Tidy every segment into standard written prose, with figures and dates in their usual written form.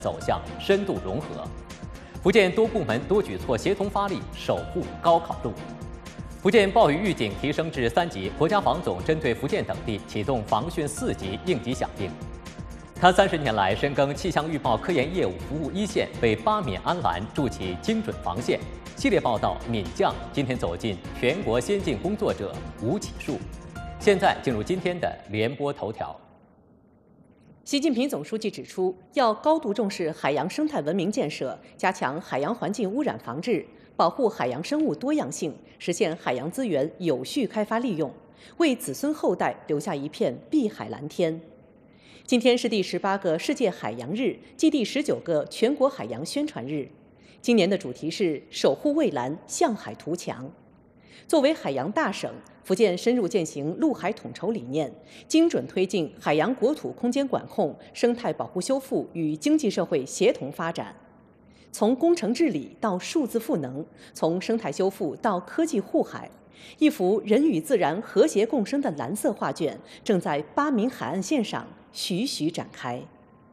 走向深度融合。福建多部门多举措协同发力，守护高考路。福建暴雨预警提升至3级，国家防总针对福建等地启动防汛4级应急响应。他30年来深耕气象预报科研业务，服务一线，为巴闽安澜筑起精准防线。系列报道《闽将》今天走进全国先进工作者吴启树。现在进入今天的联播头条。 习近平总书记指出，要高度重视海洋生态文明建设，加强海洋环境污染防治，保护海洋生物多样性，实现海洋资源有序开发利用，为子孙后代留下一片碧海蓝天。今天是第18个世界海洋日暨第19个全国海洋宣传日。今年的主题是守护蔚蓝，向海图强。作为海洋大省，福建深入践行陆海统筹理念，精准推进海洋国土空间管控、生态保护修复与经济社会协同发展。从工程治理到数字赋能，从生态修复到科技护海，一幅人与自然和谐共生的蓝色画卷正在巴闽海岸线上徐徐展开。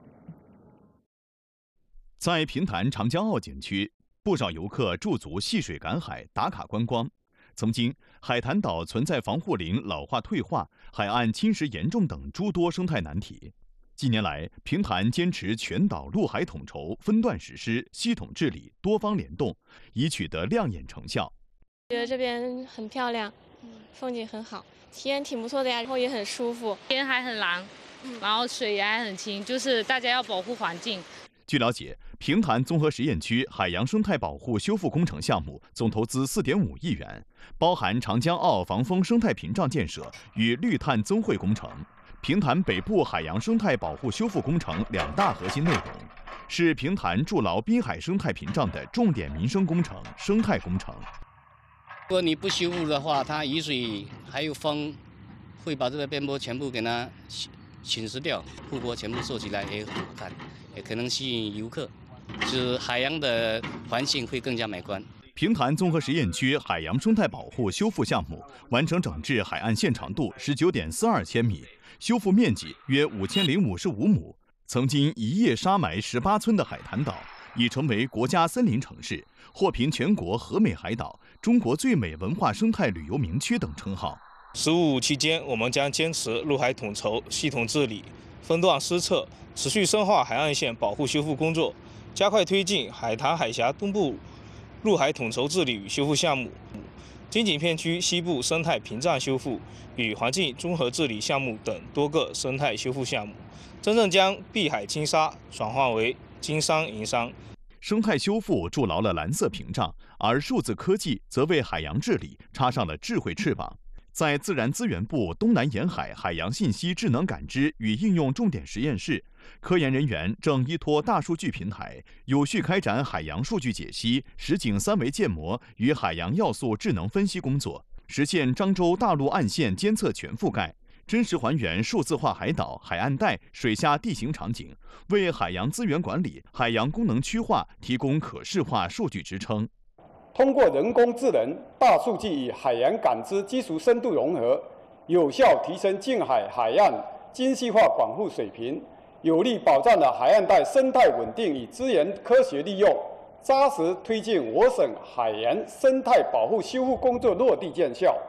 在平潭长江澳景区，不少游客驻足戏水赶海打卡观光。曾经，海坛岛存在防护林老化退化、海岸侵蚀严重等诸多生态难题。近年来，平潭坚持全岛陆海统筹、分段实施、系统治理、多方联动，已取得亮眼成效。 觉得这边很漂亮，风景很好，体验挺不错的呀，然后也很舒服， 天还很蓝，然后水也还很清，就是大家要保护环境。 据了解，平潭综合实验区海洋生态保护修复工程项目总投资4.5亿元，包含长江澳防风生态屏障建设与绿碳增汇工程。平潭北部海洋生态保护修复工程2大核心内容，是平潭筑牢滨海生态屏障的重点民生工程、生态工程。 如果你不修复的话，它雨水还有风，会把这个边坡全部给它侵蚀掉，护坡全部做起来也很好看，也可能吸引游客，使海洋的环境会更加美观。 平潭综合实验区海洋生态保护修复项目完成整治海岸线长度19.42千米，修复面积约5055亩。曾经一夜杀埋18村的海坛岛，已成为国家森林城市，获评全国和美海岛、中国最美文化生态旅游名区等称号。 15期间，我们将坚持陆海统筹、系统治理、分段施策，持续深化海岸线保护修复工作，加快推进海坛海峡东部陆海统筹治理与修复项目、京景片区西部生态屏障修复与环境综合治理项目等多个生态修复项目，真正将碧海金沙转化为金山银山。 生态修复筑牢了蓝色屏障，而数字科技则为海洋治理插上了智慧翅膀。在自然资源部东南沿海海洋信息智能感知与应用重点实验室，科研人员正依托大数据平台，有序开展海洋数据解析、实景3维建模与海洋要素智能分析工作，实现漳州大陆岸线监测全覆盖，真实还原数字化海岛、海岸带、水下地形场景，为海洋资源管理、海洋功能区划提供可视化数据支撑。 通过人工智能、大数据与海洋感知技术深度融合，有效提升近海海岸精细化管护水平，有力保障了海岸带生态稳定与资源科学利用，扎实推进我省海洋生态保护修复工作落地见效。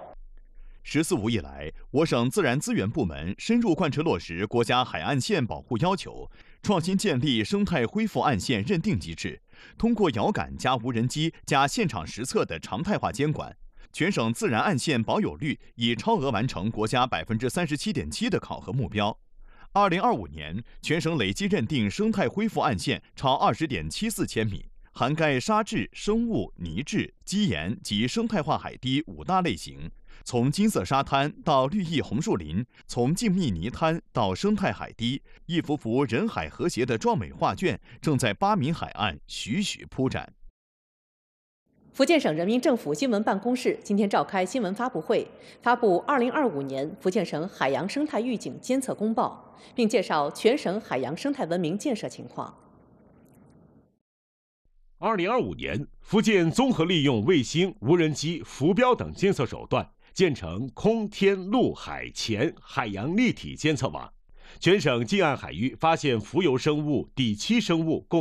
14五以来，我省自然资源部门深入贯彻落实国家海岸线保护要求，创新建立生态恢复岸线认定机制，通过遥感加无人机加现场实测的常态化监管，全省自然岸线保有率已超额完成国家37.7%的考核目标。2025年，全省累计认定生态恢复岸线超20.74千米，涵盖沙质、生物、泥质、基岩及生态化海堤5大类型。从金色沙滩到绿意红树林，从静谧泥滩到生态海堤，一幅幅人海和谐的壮美画卷正在巴闽海岸徐徐铺展。 福建省人民政府新闻办公室今天召开新闻发布会，发布2025年福建省海洋生态预警监测公报，并介绍全省海洋生态文明建设情况。 2025年，福建综合利用卫星、无人机、浮标等监测手段，建成空天陆海潜海洋立体监测网， 全省近岸海域发现浮游生物、底栖生物共